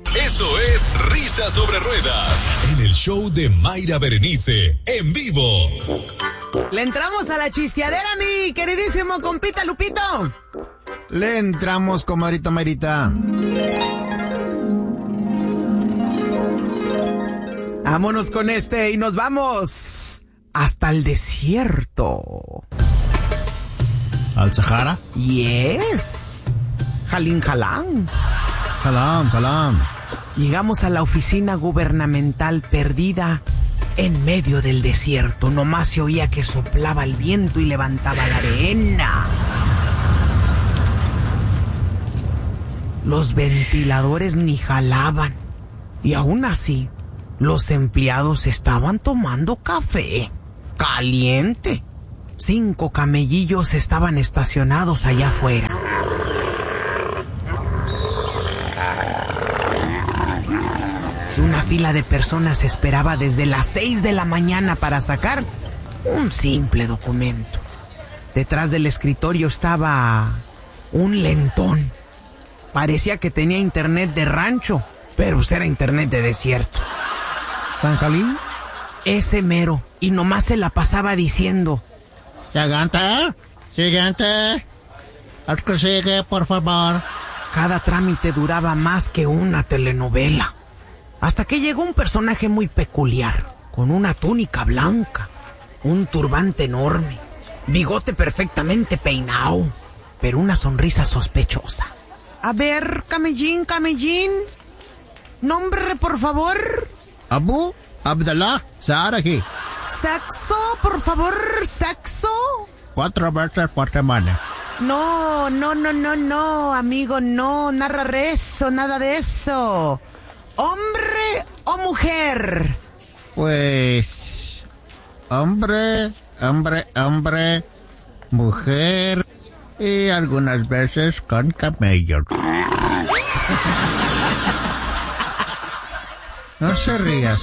Esto es Risas sobre Ruedas, en el show de Mayra Berenice, en vivo. Le entramos a la chisteadera, mi queridísimo compita Lupito. Le entramos, comadrita Mayrita. Vámonos con y nos vamos hasta el desierto. ¿Al Sahara? Yes. Jalín, jalán. Calam, calam. Llegamos a la oficina gubernamental perdida en medio del desierto. Nomás se oía que soplaba el viento y levantaba la arena. Los ventiladores ni jalaban. Y aún así, los empleados estaban tomando café caliente. 5 camellillos estaban estacionados allá afuera. Una fila de personas esperaba desde las 6 de la mañana para sacar un simple documento. Detrás del escritorio estaba un lentón. Parecía que tenía internet de rancho, pero era internet de desierto. ¿San Jalín? Ese mero, y nomás se la pasaba diciendo: Siguiente. El que sigue, por favor. Cada trámite duraba más que una telenovela. Hasta que llegó un personaje muy peculiar, con una túnica blanca, un turbante enorme, bigote perfectamente peinado, pero una sonrisa sospechosa. A ver, camellín, nombre, por favor. Abu Abdallah Saaraji. Sexo, por favor, sexo. 4 veces por semana. No, amigo, no, nada de eso. ¿Hombre o mujer? Pues... Hombre, mujer y algunas veces con camellos. No se rías.